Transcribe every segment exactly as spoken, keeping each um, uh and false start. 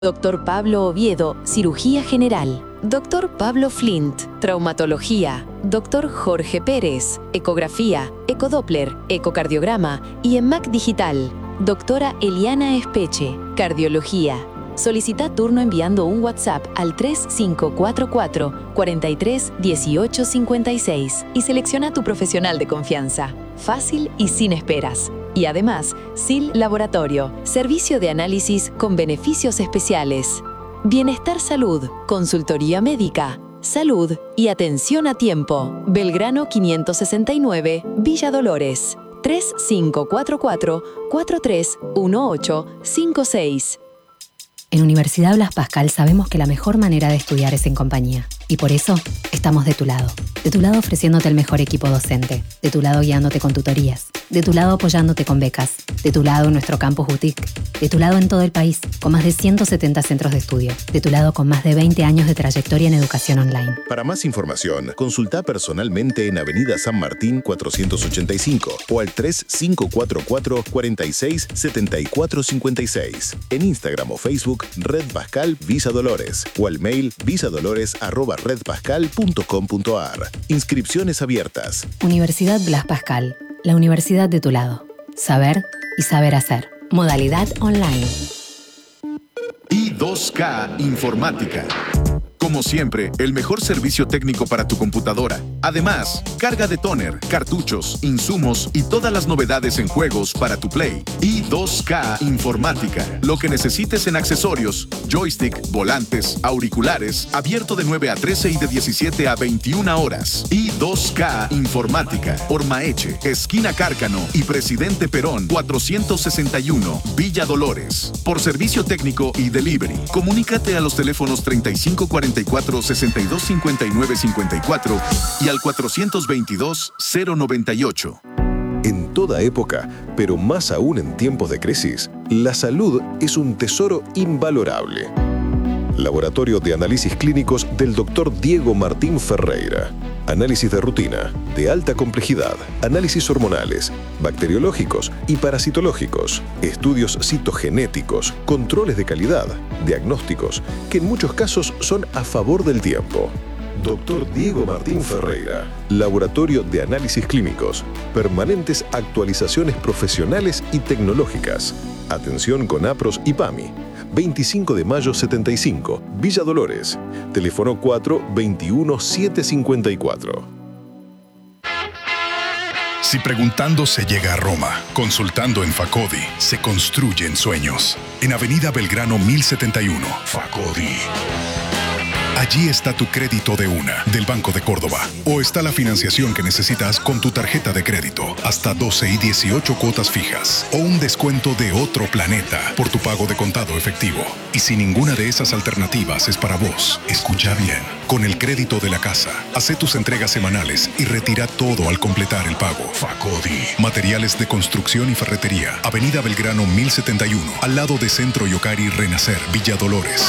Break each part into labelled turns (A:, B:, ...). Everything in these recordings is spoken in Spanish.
A: Doctor Pablo Oviedo, Cirugía General. Doctor Pablo Flint, Traumatología. Doctor Jorge Pérez, Ecografía, Ecodoppler, Ecocardiograma y E M A C Digital. Doctora Eliana Espeche, Cardiología. Solicita turno enviando un WhatsApp al tres cinco cuatro cuatro, cuatro tres uno ocho cinco seis y selecciona tu profesional de confianza. Fácil y sin esperas. Y además, S I L Laboratorio, servicio de análisis con beneficios especiales. Bienestar Salud, consultoría médica, salud y atención a tiempo. Belgrano quinientos sesenta y nueve, Villa Dolores. tres cinco cuatro cuatro, cuatro tres uno ocho cinco seis.
B: En Universidad Blas Pascal sabemos que la mejor manera de estudiar es en compañía. Y por eso, estamos de tu lado. De tu lado ofreciéndote el mejor equipo docente. De tu lado guiándote con tutorías. De tu lado apoyándote con becas. De tu lado en nuestro campus boutique. De tu lado en todo el país, con más de ciento setenta centros de estudio. De tu lado con más de veinte años de trayectoria en educación online.
C: Para más información, consulta personalmente en Avenida San Martín cuatrocientos ochenta y cinco o al tres cinco cuatro cuatro, cuatro seis, siete cuatro cinco seis. En Instagram o Facebook, Red Pascal Villa Dolores o al mail visadolores arroba redpascal punto com punto a r. Inscripciones abiertas.
B: Universidad Blas Pascal, la universidad de tu lado. Saber y saber hacer. Modalidad online.
D: I dos K Informática. Como siempre, el mejor servicio técnico para tu computadora. Además, carga de tóner, cartuchos, insumos y todas las novedades en juegos para tu Play. I dos K Informática. Lo que necesites en accesorios, joystick, volantes, auriculares, abierto de nueve a trece y de diecisiete a veintiuna horas. I dos K Informática. Ormaeche, esquina Cárcano y Presidente Perón, cuatrocientos sesenta y uno, Villa Dolores. Por servicio técnico y delivery, comunícate a los teléfonos treinta y cinco cuarenta y cuatro, sesenta y dos cincuenta y nueve cincuenta y cuatro y al cuatrocientos veintidós, cero noventa y ocho.
C: En toda época, pero más aún en tiempos de crisis, la salud es un tesoro invalorable. Laboratorio de Análisis Clínicos del doctor Diego Martín Ferreira. Análisis de rutina, de alta complejidad, análisis hormonales, bacteriológicos y parasitológicos, estudios citogenéticos, controles de calidad, diagnósticos, que en muchos casos son a favor del tiempo. doctor Diego Martín Ferreira. Laboratorio de Análisis Clínicos. Permanentes actualizaciones profesionales y tecnológicas. Atención con APROS y PAMI. veinticinco de mayo setenta y cinco, Villa Dolores. Teléfono cuatro veintiuno, setecientos cincuenta y cuatro.
E: Si preguntando se llega a Roma, consultando en Facodi, se construyen sueños. En Avenida Belgrano mil setenta y uno, Facodi. Allí está tu crédito de una, del Banco de Córdoba. O está la financiación que necesitas con tu tarjeta de crédito, hasta doce y dieciocho cuotas fijas. O un descuento de otro planeta por tu pago de contado efectivo. Y si ninguna de esas alternativas es para vos, escucha bien. Con el crédito de la casa, haz tus entregas semanales y retira todo al completar el pago. Facodi. Materiales de construcción y ferretería. Avenida Belgrano mil setenta y uno, al lado de Centro Yocari Renacer, Villa Dolores.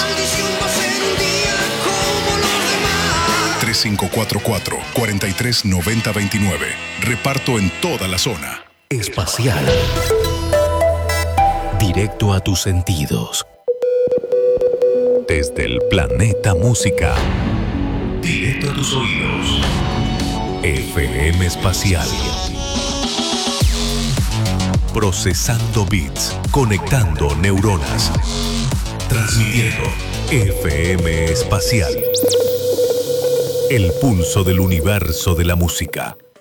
E: tres cinco cuatro cuatro, cuatro tres nueve cero dos nueve. Reparto en toda la zona.
F: Espacial. Directo a tus sentidos. Desde el planeta música. Directo a tus oídos. F M Espacial. Procesando bits. Conectando neuronas. Transmitiendo F M Espacial. El pulso del universo de la música.